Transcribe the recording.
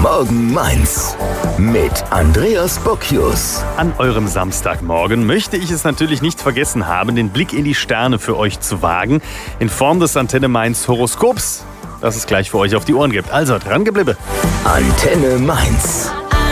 Morgen Mainz mit Andreas Bocchius. An eurem Samstagmorgen möchte ich es natürlich nicht vergessen haben, den Blick in die Sterne für euch zu wagen, in Form des Antenne Mainz Horoskops, das es gleich für euch auf die Ohren gibt. Also dran geblieben. Antenne Mainz.